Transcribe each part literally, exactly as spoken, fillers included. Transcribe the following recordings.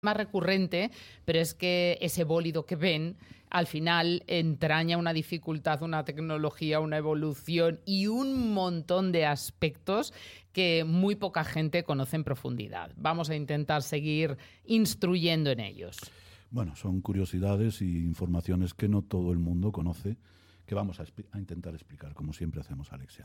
más recurrente, pero es que ese bólido que ven al final entraña una dificultad, una tecnología, una evolución y un montón de aspectos que muy poca gente conoce en profundidad. Vamos a intentar seguir instruyendo en ellos. Bueno, son curiosidades y informaciones que no todo el mundo conoce, que vamos a, a intentar explicar, como siempre hacemos, Alexia.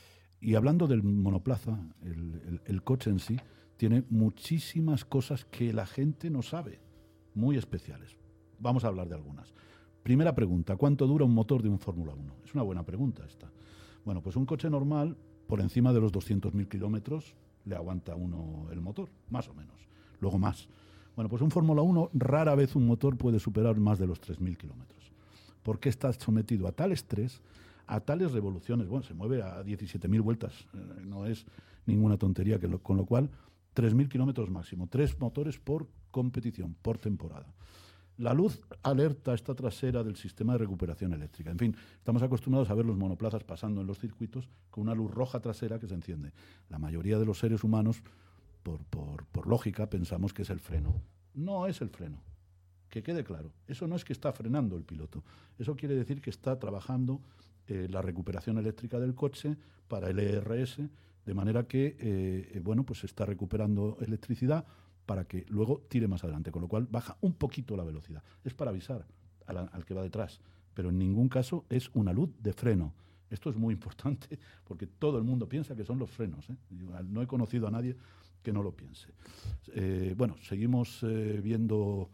Y hablando del monoplaza, el, el, el coche en sí tiene muchísimas cosas que la gente no sabe, muy especiales. Vamos a hablar de algunas. Primera pregunta, ¿cuánto dura un motor de un Fórmula uno? Es una buena pregunta esta. Bueno, pues un coche normal, por encima de los doscientos mil kilómetros, le aguanta uno el motor, más o menos. Luego más. Bueno, pues un Fórmula uno, rara vez un motor puede superar más de los tres mil kilómetros. Porque está sometido a tal estrés, a tales revoluciones. Bueno, se mueve a diecisiete mil vueltas, eh, no es ninguna tontería, que lo, con lo cual tres mil kilómetros máximo, tres motores por competición, por temporada. La luz alerta esta trasera del sistema de recuperación eléctrica. En fin, estamos acostumbrados a ver los monoplazas pasando en los circuitos con una luz roja trasera que se enciende. La mayoría de los seres humanos, por, por, por lógica, pensamos que es el freno. No es el freno. Que quede claro. Eso no es que está frenando el piloto. Eso quiere decir que está trabajando eh, la recuperación eléctrica del coche para el E R S, de manera que, eh, bueno, pues se está recuperando electricidad para que luego tire más adelante, con lo cual baja un poquito la velocidad. Es para avisar al, al que va detrás, pero en ningún caso es una luz de freno. Esto es muy importante porque todo el mundo piensa que son los frenos, ¿eh? No he conocido a nadie que no lo piense. Eh, bueno, seguimos eh, viendo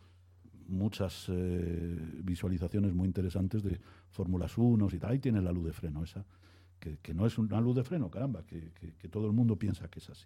muchas eh, visualizaciones muy interesantes de Fórmulas uno y tal. Ahí tiene la luz de freno esa. Que, que no es una luz de freno, caramba, que, que, que todo el mundo piensa que es así.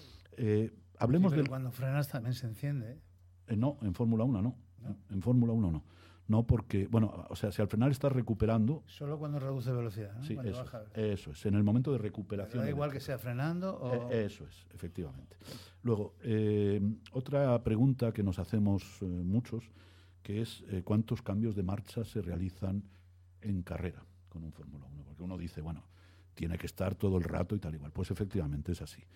Eh, hablemos sí, pero del... cuando frenas también se enciende. ¿eh? Eh, no, en Fórmula uno no. no. En Fórmula uno no. No porque, bueno, o sea, si al frenar estás recuperando... Solo cuando reduce velocidad, ¿no? Sí, cuando eso, baja. eso es, en el momento de recuperación. Da igual que sea frenando o... Eh, eso es, efectivamente. Luego, eh, otra pregunta que nos hacemos eh, muchos, que es eh, ¿cuántos cambios de marcha se realizan en carrera con un Fórmula uno? Porque uno dice, bueno, tiene que estar todo el rato y tal igual. Pues efectivamente es así.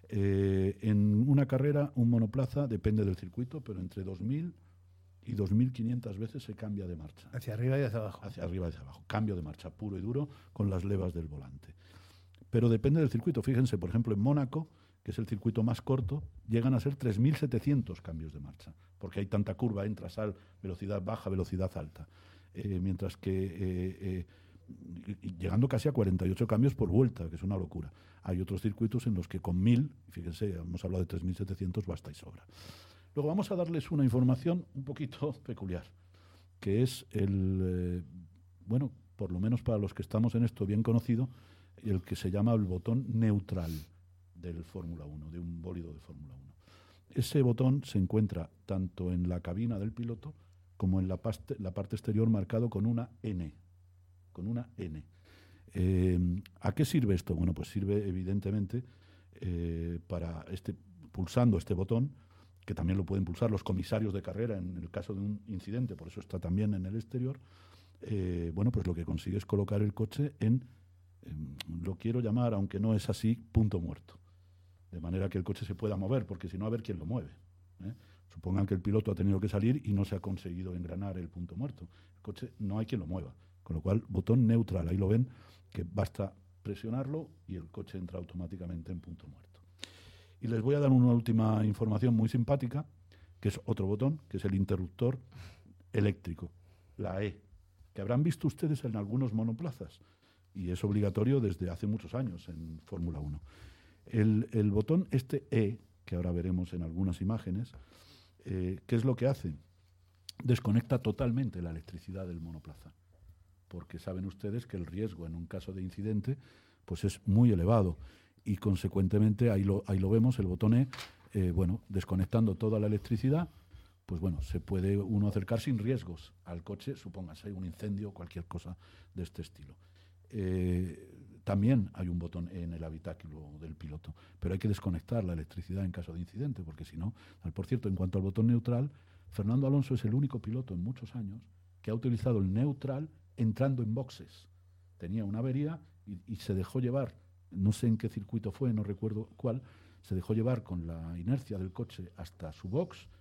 Eh, en una carrera, un monoplaza, depende del circuito, pero entre dos mil y dos mil quinientas veces se cambia de marcha. Hacia arriba y hacia abajo. Hacia arriba y hacia abajo. Cambio de marcha puro y duro con las levas del volante. Pero depende del circuito. Fíjense, por ejemplo, en Mónaco, que es el circuito más corto, llegan a ser tres mil setecientos cambios de marcha, porque hay tanta curva, entra, sal, velocidad baja, velocidad alta. Eh, mientras que... Eh, eh, llegando casi a cuarenta y ocho cambios por vuelta, que es una locura. Hay otros circuitos en los que con mil, fíjense, hemos hablado de tres mil setecientos, basta y sobra. Luego vamos a darles una información un poquito peculiar, que es el, eh, bueno, por lo menos para los que estamos en esto bien conocido, el que se llama el botón neutral del Fórmula uno, de un bólido de Fórmula uno. Ese botón se encuentra tanto en la cabina del piloto como en la, paste, la parte exterior marcado con una N. Con una N. Eh, ¿A qué sirve esto? Bueno, pues sirve evidentemente eh, para este, pulsando este botón, que también lo pueden pulsar los comisarios de carrera en el caso de un incidente, por eso está también en el exterior. Eh, bueno, pues lo que consigue es colocar el coche en, en, lo quiero llamar, aunque no es así, punto muerto. De manera que el coche se pueda mover, porque si no, a ver quién lo mueve. ¿eh? Supongan que el piloto ha tenido que salir y no se ha conseguido engranar el punto muerto. El coche no hay quien lo mueva. Con lo cual, botón neutral, ahí lo ven, que basta presionarlo y el coche entra automáticamente en punto muerto. Y les voy a dar una última información muy simpática, que es otro botón, que es el interruptor eléctrico, la E, que habrán visto ustedes en algunos monoplazas, y es obligatorio desde hace muchos años en Fórmula uno. El, el botón este E, que ahora veremos en algunas imágenes, eh, ¿qué es lo que hace? Desconecta totalmente la electricidad del monoplaza, porque saben ustedes que el riesgo en un caso de incidente pues es muy elevado y consecuentemente ahí lo, ahí lo vemos, el botón E, eh, bueno, desconectando toda la electricidad, pues bueno, se puede uno acercar sin riesgos al coche, supóngase un incendio o cualquier cosa de este estilo. Eh, también hay un botón E en el habitáculo del piloto, pero hay que desconectar la electricidad en caso de incidente, porque si no, por cierto, en cuanto al botón neutral, Fernando Alonso es el único piloto en muchos años que ha utilizado el neutral entrando en boxes. Tenía una avería y, y se dejó llevar, no sé en qué circuito fue, no recuerdo cuál, se dejó llevar con la inercia del coche hasta su box